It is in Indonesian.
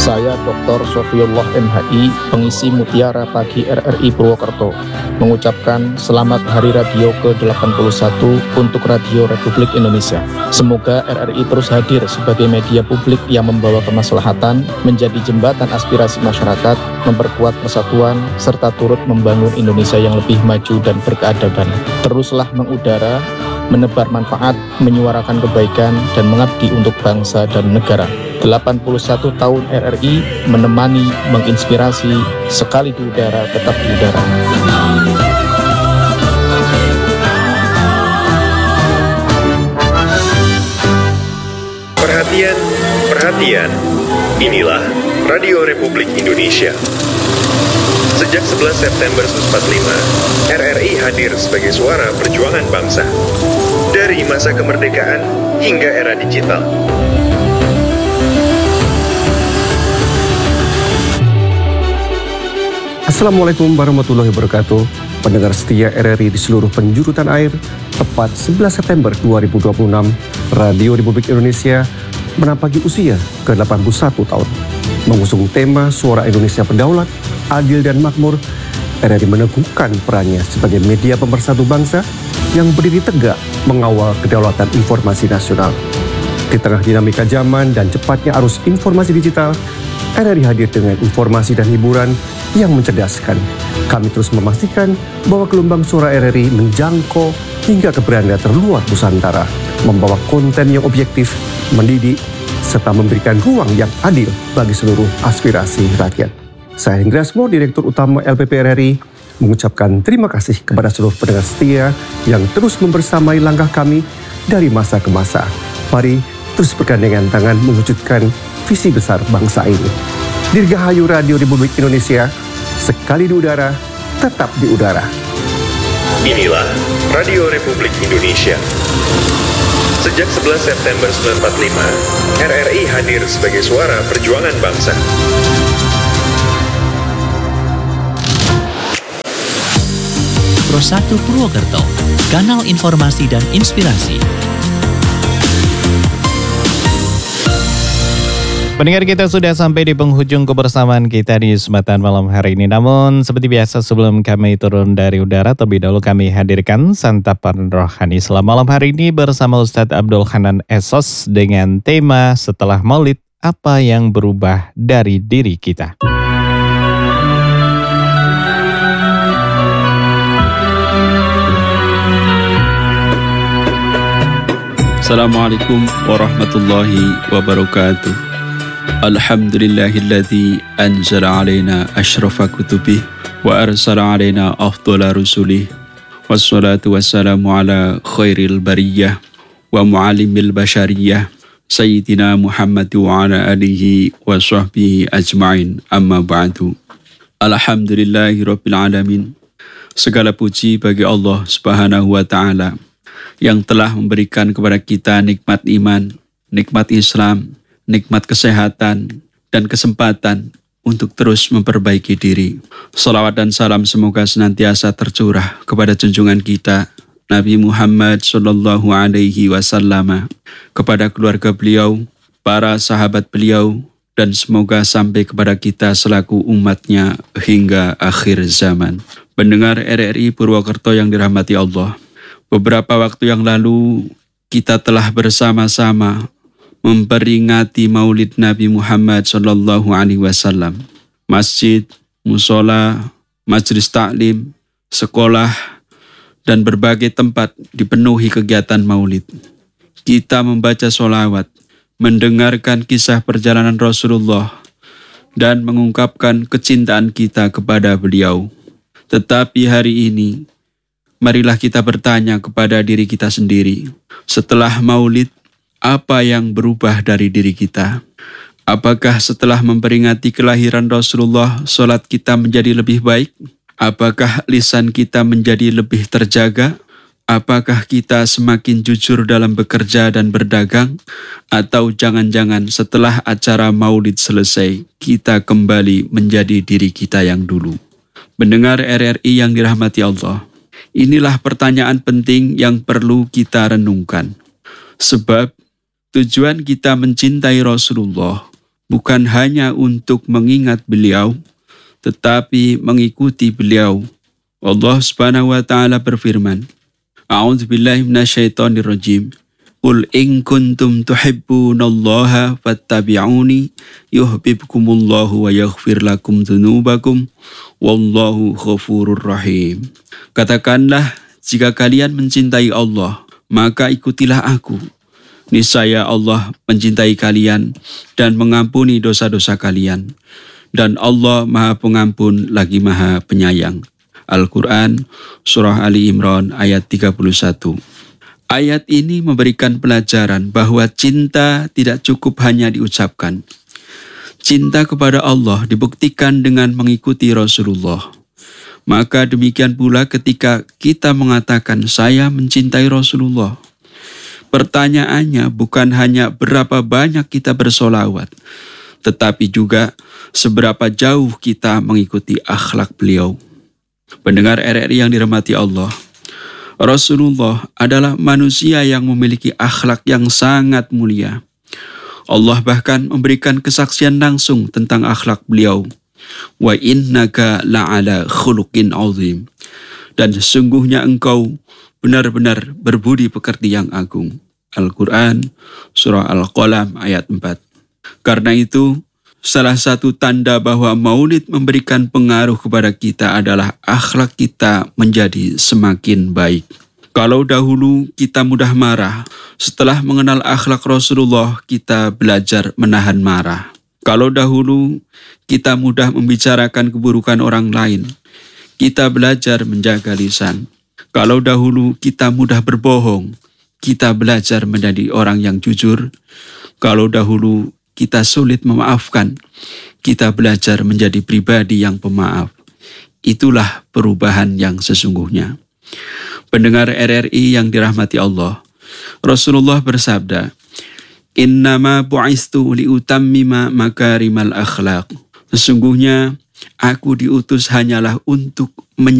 Saya Dr. Sofiullah MHI, pengisi Mutiara Pagi RRI Purwokerto, mengucapkan selamat Hari Radio ke-81 untuk Radio Republik Indonesia. Semoga RRI terus hadir sebagai media publik yang membawa kemaslahatan, menjadi jembatan aspirasi masyarakat, memperkuat persatuan, serta turut membangun Indonesia yang lebih maju dan berkeadaban. Teruslah mengudara, menebar manfaat, menyuarakan kebaikan, dan mengabdi untuk bangsa dan negara. 81 tahun RRI menemani, menginspirasi, sekali di udara, tetap di udara. Perhatian, perhatian, inilah Radio Republik Indonesia. Sejak 11 September 1945, RRI hadir sebagai suara perjuangan bangsa. Dari masa kemerdekaan hingga era digital. Assalamualaikum warahmatullahi wabarakatuh. Pendengar setia RRI di seluruh penjuru tanah air, tepat 11 September 2026, Radio Republik Indonesia menapaki usia ke-81 tahun. Mengusung tema Suara Indonesia Berdaulat, Adil dan Makmur, RRI meneguhkan perannya sebagai media pemersatu bangsa yang berdiri tegak mengawal kedaulatan informasi nasional. Di tengah dinamika zaman dan cepatnya arus informasi digital, RRI hadir dengan informasi dan hiburan yang mencerdaskan. Kami terus memastikan bahwa gelombang suara RRI menjangkau hingga ke beranda terluar Nusantara, membawa konten yang objektif, mendidik, serta memberikan ruang yang adil bagi seluruh aspirasi rakyat. Saya Hendriasmo, Direktur Utama LPP RRI, mengucapkan terima kasih kepada seluruh pendengar setia yang terus membersamai langkah kami dari masa ke masa. Mari terus bergandengan tangan mewujudkan visi besar bangsa ini. Dirgahayu Radio Republik Indonesia, sekali di udara, tetap di udara. Inilah Radio Republik Indonesia. Sejak 11 September 1945, RRI hadir sebagai suara perjuangan bangsa. Pro 1 Purwokerto, kanal informasi dan inspirasi. Pendengar, kita sudah sampai di penghujung kebersamaan kita di kesempatan malam hari ini. Namun seperti biasa sebelum kami turun dari udara, terlebih dahulu kami hadirkan santapan rohani selama malam hari ini bersama Ustadz Abdul Hanan Esos dengan tema Setelah Maulid, Apa yang Berubah dari Diri Kita. Assalamualaikum warahmatullahi wabarakatuh. Alhamdulillahilladzi anzala alaina asyrafa kutubih wa arsala alaina afdhala rusulih wassalatu wassalamu ala khairil bariyah wa muallimil basyariyah sayyidina Muhammad wa ala alihi wa sahbihi ajma'in, amma ba'du. Alhamdulillahirabbil alamin. Segala puji bagi Allah Subhanahu wa taala yang telah memberikan kepada kita nikmat iman, nikmat Islam, nikmat kesehatan, dan kesempatan untuk terus memperbaiki diri. Salawat dan salam semoga senantiasa tercurah kepada junjungan kita, Nabi Muhammad sallallahu alaihi wasallam, kepada keluarga beliau, para sahabat beliau, dan semoga sampai kepada kita selaku umatnya hingga akhir zaman. Pendengar RRI Purwokerto yang dirahmati Allah, beberapa waktu yang lalu kita telah bersama-sama memperingati Maulid Nabi Muhammad sallallahu alaihi wasallam. Masjid, musola, majelis taklim, sekolah, dan berbagai tempat dipenuhi kegiatan Maulid. Kita membaca sholawat, mendengarkan kisah perjalanan Rasulullah, dan mengungkapkan kecintaan kita kepada beliau. Tetapi hari ini, marilah kita bertanya kepada diri kita sendiri, setelah Maulid, apa yang berubah dari diri kita? Apakah setelah memperingati kelahiran Rasulullah, sholat kita menjadi lebih baik? Apakah lisan kita menjadi lebih terjaga? Apakah kita semakin jujur dalam bekerja dan berdagang? Atau jangan-jangan setelah acara Maulid selesai, kita kembali menjadi diri kita yang dulu? Mendengar RRI yang dirahmati Allah, inilah pertanyaan penting yang perlu kita renungkan. Sebab tujuan kita mencintai Rasulullah bukan hanya untuk mengingat beliau, tetapi mengikuti beliau. Allah Subhanahu wa taala berfirman, A'udzubillahi minasyaitonirrajim. Qul in kuntum tuhibbunallaha fattabi'uni yuhibbukumullahu wa yaghfir lakum dzunubakum wallahu ghafurur rahim. Katakanlah, jika kalian mencintai Allah, maka ikutilah aku. Niscaya Allah mencintai kalian dan mengampuni dosa-dosa kalian. Dan Allah Maha Pengampun lagi Maha Penyayang. Al-Quran, Surah Ali Imran ayat 31. Ayat ini memberikan pelajaran bahwa cinta tidak cukup hanya diucapkan. Cinta kepada Allah dibuktikan dengan mengikuti Rasulullah. Maka demikian pula ketika kita mengatakan saya mencintai Rasulullah. Pertanyaannya bukan hanya berapa banyak kita bersolawat, tetapi juga seberapa jauh kita mengikuti akhlak beliau. Pendengar RRI yang dirahmati Allah, Rasulullah adalah manusia yang memiliki akhlak yang sangat mulia. Allah bahkan memberikan kesaksian langsung tentang akhlak beliau. Wa innaka la'ala khuluqin azim. Dan sesungguhnya engkau benar-benar berbudi pekerti yang agung. Al-Quran, Surah Al-Qalam ayat 4. Karena itu, salah satu tanda bahwa maulid memberikan pengaruh kepada kita adalah akhlak kita menjadi semakin baik. Kalau dahulu kita mudah marah, setelah mengenal akhlak Rasulullah kita belajar menahan marah. Kalau dahulu kita mudah membicarakan keburukan orang lain, kita belajar menjaga lisan. Kalau dahulu kita mudah berbohong, kita belajar menjadi orang yang jujur. Kalau dahulu kita sulit memaafkan, kita belajar menjadi pribadi yang pemaaf. Itulah perubahan yang sesungguhnya. Pendengar RRI yang dirahmati Allah, Rasulullah bersabda, Innama bu'istu liutammima makarimal akhlaq. Sesungguhnya aku diutus hanyalah untuk